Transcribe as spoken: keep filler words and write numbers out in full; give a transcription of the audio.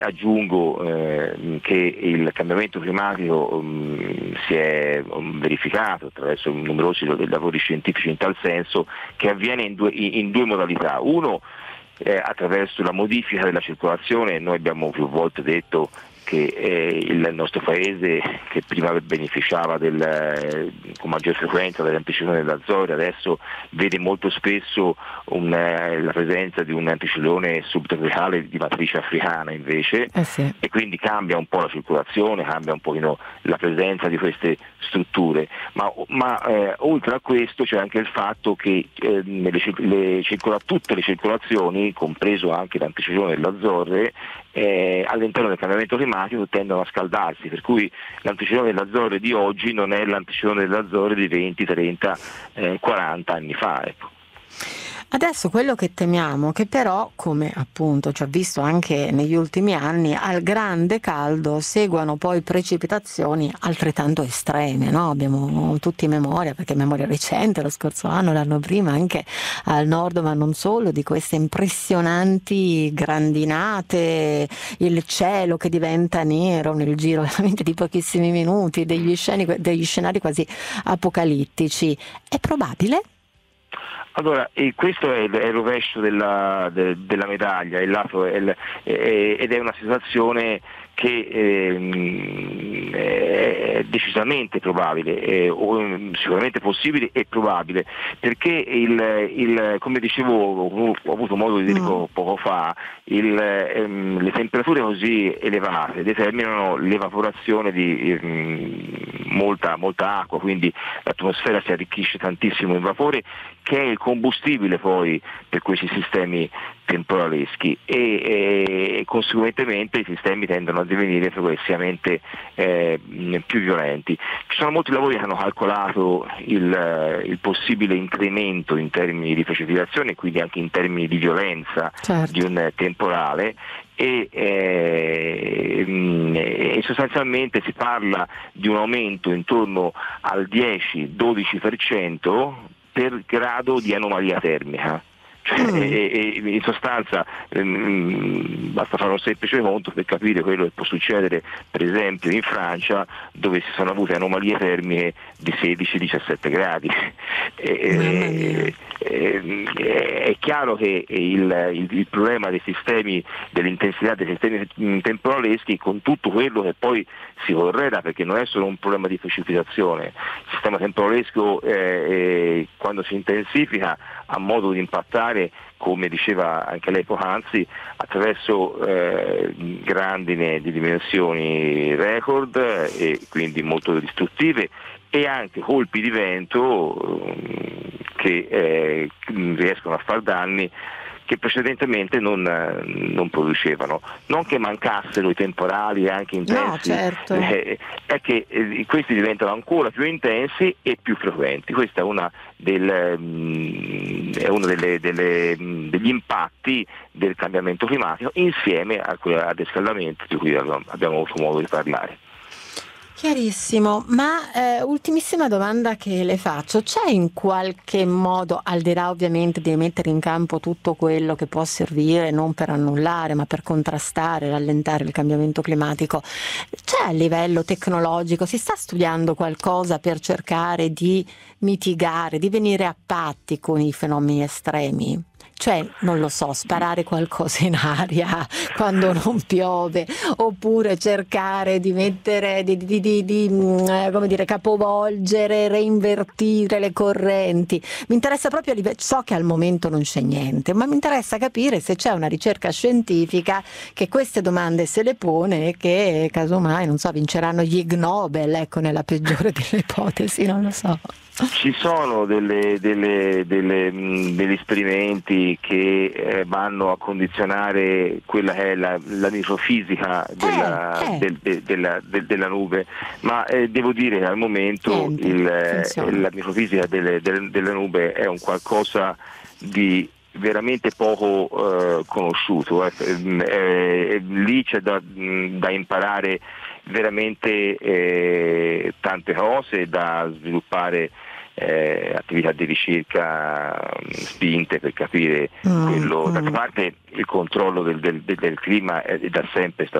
Aggiungo eh, che il cambiamento climatico um, si è um, verificato attraverso numerosi lavori scientifici in tal senso, che avviene in due, in, in due modalità. Uno, eh, attraverso la modifica della circolazione. Noi abbiamo più volte detto che eh, il nostro paese, che prima beneficiava del, eh, con maggior frequenza dell'anticiclone dell'Azoria, adesso vede molto spesso un, eh, la presenza di un anticiclone subtropicale di matrice africana invece, eh sì. e quindi cambia un po' la circolazione, cambia un pochino la presenza di queste strutture. Ma, ma eh, oltre a questo c'è anche il fatto che eh, nelle, le circola, tutte le circolazioni, compreso anche l'anticiclone dell'Azoria, Eh, all'interno del cambiamento climatico tendono a scaldarsi, per cui l'anticiclone dell'Azoria di oggi non è l'anticiclone dell'Azoria di venti, trenta, eh, quaranta anni fa, ecco. Adesso quello che temiamo, che però, come appunto ci ha visto anche negli ultimi anni, al grande caldo seguono poi precipitazioni altrettanto estreme, no? Abbiamo tutti memoria, perché memoria recente, lo scorso anno, l'anno prima, anche al nord, ma non solo, di queste impressionanti grandinate, il cielo che diventa nero nel giro veramente di pochissimi minuti, degli sceni, degli scenari quasi apocalittici. È probabile? Allora, e questo è il, è il rovescio della, de, della medaglia, il lato è il, è, ed è una situazione che ehm, è decisamente probabile, eh, o sicuramente possibile e probabile, perché il, il, come dicevo, ho avuto modo di dire poco, poco fa, il, ehm, le temperature così elevate determinano l'evaporazione di ehm, molta, molta acqua, quindi l'atmosfera si arricchisce tantissimo in vapore, che è il combustibile poi per questi sistemi temporaleschi, e, e conseguentemente i sistemi tendono a divenire progressivamente eh, più violenti. Ci sono molti lavori che hanno calcolato il, il possibile incremento in termini di precipitazione e quindi anche in termini di violenza, certo, di un temporale, e, eh, e sostanzialmente si parla di un aumento intorno al dieci dodici per cento per grado di anomalia termica. Cioè, mm. e, e, in sostanza ehm, basta fare un semplice conto per capire quello che può succedere per esempio in Francia, dove si sono avute anomalie termiche di sedici diciassette gradi. E, e, e, è chiaro che il, il, il problema dei sistemi, dell'intensità dei sistemi temporaleschi, con tutto quello che poi si correda, perché non è solo un problema di precipitazione, il sistema temporalesco eh, eh, quando si intensifica ha modo di impattare, come diceva anche lei poc'anzi, attraverso eh, grandine di dimensioni record e quindi molto distruttive, e anche colpi di vento eh, che eh, riescono a far danni che precedentemente non, non producevano. Non che mancassero i temporali anche intensi, no, certo. eh, è che eh, questi diventano ancora più intensi e più frequenti. Questa è una del, mh, è uno delle, delle, mh, degli impatti del cambiamento climatico, insieme al riscaldamento di cui abbiamo, abbiamo avuto modo di parlare. Chiarissimo, ma eh, ultimissima domanda che le faccio: c'è in qualche modo, al di là ovviamente di mettere in campo tutto quello che può servire non per annullare ma per contrastare, rallentare il cambiamento climatico, c'è a livello tecnologico, si sta studiando qualcosa per cercare di mitigare, di venire a patti con i fenomeni estremi? Cioè, non lo so, sparare qualcosa in aria quando non piove, oppure cercare di mettere, di, di, di, di come dire, capovolgere, reinvertire le correnti. Mi interessa proprio, so che al momento non c'è niente, ma mi interessa capire se c'è una ricerca scientifica che queste domande se le pone e che casomai, non so, vinceranno gli Ig Nobel, ecco, nella peggiore delle ipotesi, non lo so. Ci sono delle, delle, delle, mh, degli esperimenti che eh, vanno a condizionare quella che è la, la microfisica della, eh, eh. del, de, della, de, della nube, ma eh, devo dire che al momento il, la microfisica delle, delle, delle nube è un qualcosa di veramente poco eh, conosciuto. Eh. Eh, lì c'è da, da imparare veramente eh, tante cose, da sviluppare eh, attività di ricerca mh, spinte per capire mm, quello. Mm. D'altra parte il controllo del, del, del clima è, è da sempre sta,